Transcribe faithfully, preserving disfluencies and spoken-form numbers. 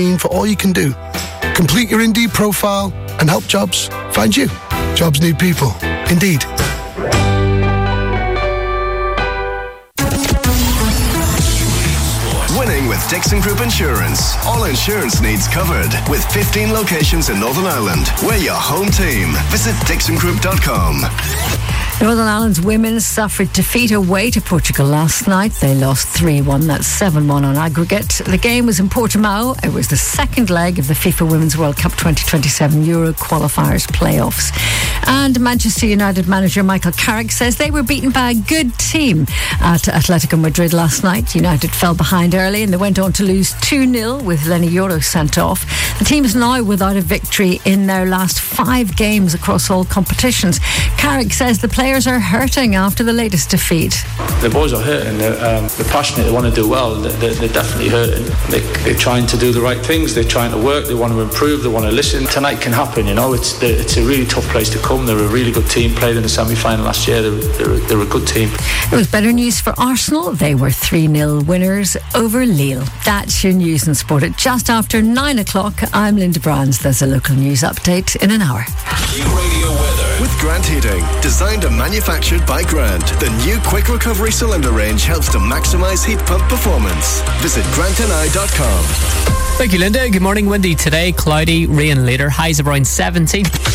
for all you can do. Complete your Indeed profile and help jobs find you. Jobs need people. Indeed. Winning with Dixon Group Insurance. All insurance needs covered. With fifteen locations in Northern Ireland. We're your home team. Visit dixon group dot com. Northern Ireland's women suffered defeat away to Portugal last night. They lost three one, that's seven one on aggregate. The game was in Portimao. It was the second leg of the FIFA Women's World Cup twenty twenty-seven Euro qualifiers playoffs. And Manchester United manager Michael Carrick says they were beaten by a good team at Atletico Madrid last night. United fell behind early and they went on to lose two nil with Lenny Yoro sent off. The team is now without a victory in their last five games across all competitions. Carrick says the players are hurting after the latest defeat. The boys are hurting. They're, um, they're passionate. They want to do well. They're, they're definitely hurting. They, they're trying to do the right things. They're trying to work. They want to improve. They want to listen. Tonight can happen. You know, it's it's a really tough place to come. They're a really good team. Played in the semi-final last year. They're, they're, they're a good team. It was better news for Arsenal. They were three nil winners over Lille. That's your news and sport at just after nine o'clock. I'm Linda Brands. There's a local news update in an hour. Radio weather with Grant Heating. Designed and manufactured by Grant. The new quick recovery cylinder range helps to maximise heat pump performance. Visit grant and i dot com. Thank you, Linda. Good morning. Windy today, cloudy, rain later. Highs of around seventeen.